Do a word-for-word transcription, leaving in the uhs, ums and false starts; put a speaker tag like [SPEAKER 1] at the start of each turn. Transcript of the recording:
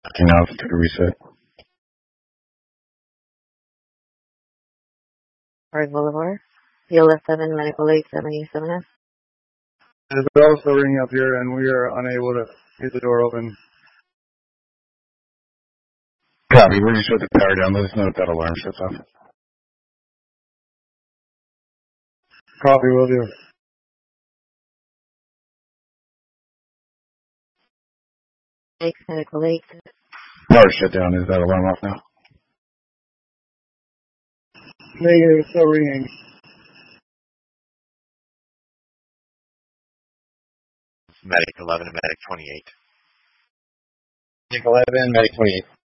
[SPEAKER 1] Now to reset.
[SPEAKER 2] Park Boulevard. P L S seven, Medical eight seventy-seven F.
[SPEAKER 3] The bell's still ringing up here, and we are unable to get the door open.
[SPEAKER 1] Copy, we're just shut the power down. Let us know if that alarm shuts off.
[SPEAKER 3] Copy, will do.
[SPEAKER 2] Six, Medical eight.
[SPEAKER 1] Power shut down. Is that alarm off now?
[SPEAKER 3] Negative, it's still ringing.
[SPEAKER 4] Medic eleven and Medic twenty-eight.
[SPEAKER 1] Medic eleven, Medic twenty-eight.